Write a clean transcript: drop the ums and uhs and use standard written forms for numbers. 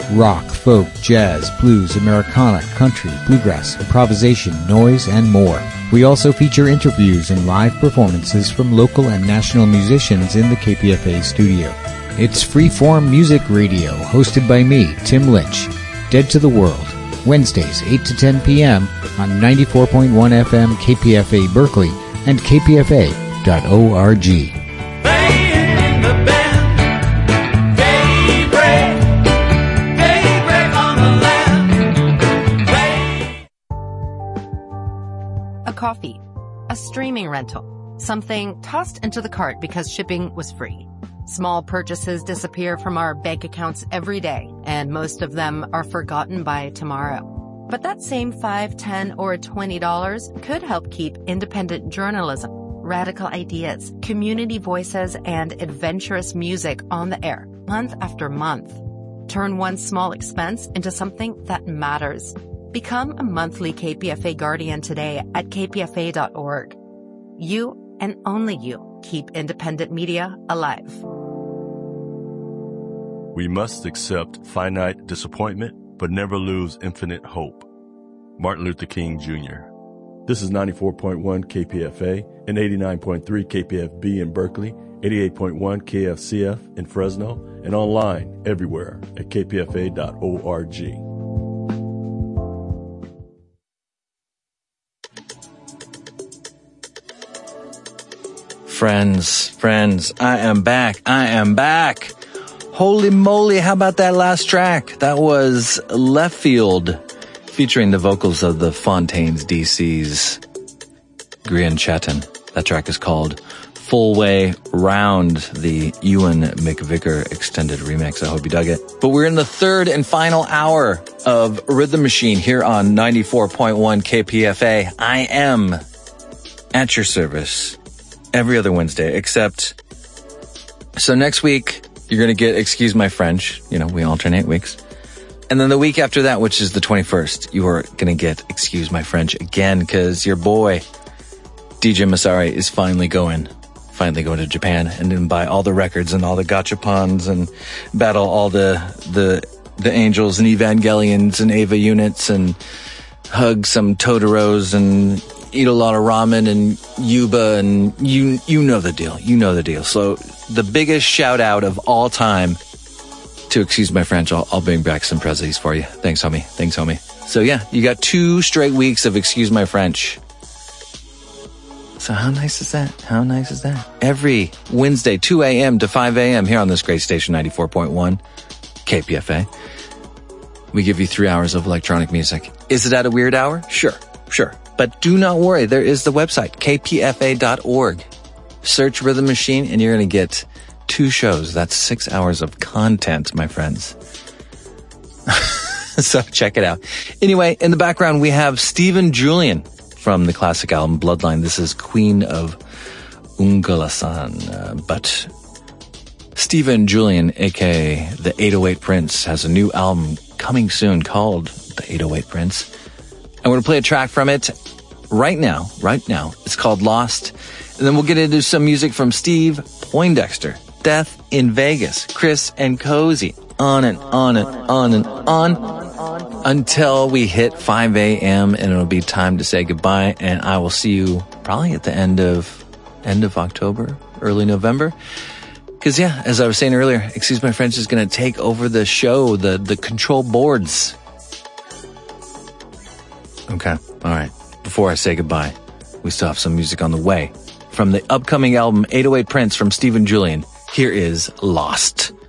rock, folk, jazz, blues, Americana, country, bluegrass, improvisation, noise, and more. We also feature interviews and live performances from local and national musicians in the KPFA studio. It's Freeform Music Radio, hosted by me, Tim Lynch. Dead to the World, Wednesdays 8 to 10 p.m. on 94.1 FM KPFA Berkeley and kpfa.org. Coffee, a streaming rental, something tossed into the cart because shipping was free. Small purchases disappear from our bank accounts every day, and most of them are forgotten by tomorrow. But that same $5, $10, or $20 could help keep independent journalism, radical ideas, community voices, and adventurous music on the air month after month. Turn one small expense into something that matters. Become a monthly KPFA Guardian today at kpfa.org. You and only you keep independent media alive. We must accept finite disappointment, but never lose infinite hope. Martin Luther King, Jr. This is 94.1 KPFA and 89.3 KPFB in Berkeley, 88.1 KFCF in Fresno, and online everywhere at kpfa.org. Friends, I am back. Holy moly, how about that last track? That was Left Field, featuring the vocals of the Fontaines DC's Grian Chatten. That track is called Full Way Round, the Ewan McVicker extended remix. I hope you dug it. But we're in the third and final hour of Rhythm Machine here on 94.1 KPFA. I am at your service every other Wednesday, except, so next week, you're going to get Excuse My French. You know, we alternate weeks. And then the week after that, which is the 21st, you are going to get Excuse My French again, because your boy, DJ Masari, is finally going to Japan and then buy all the records and all the gachapons and battle all the angels and Evangelions and Ava units and hug some Totoros and eat a lot of ramen and yuba, and you know the deal. You know the deal. So the biggest shout out of all time to Excuse My French. I'll bring back some prezzies for you. Thanks, homie. So yeah, you got 2 straight weeks of Excuse My French. So how nice is that? Every Wednesday, 2 a.m. to 5 a.m. here on this great station, 94.1 KPFA. We give you 3 hours of electronic music. Is it at a weird hour? Sure. But do not worry, there is the website, kpfa.org. Search Rhythm Machine and you're going to get 2 shows. That's 6 hours of content, my friends. So check it out. Anyway, in the background, we have Stephen Julian from the classic album Bloodline. This is Queen of Ungalasan. But Stephen Julian, aka the 808 Prince, has a new album coming soon called The 808 Prince. I'm going to play a track from it right now. It's called Lost. And then we'll get into some music from Steve Poindexter, Death in Vegas, Chris and Cozy, on and on and on and on until we hit 5 a.m. and it'll be time to say goodbye. And I will see you probably at the end of October, early November. Because yeah, as I was saying earlier, Excuse My French is going to take over the show, the control boards. Okay, all right. Before I say goodbye, we still have some music on the way. From the upcoming album 808 Prince from Stephen Julian, here is Lost.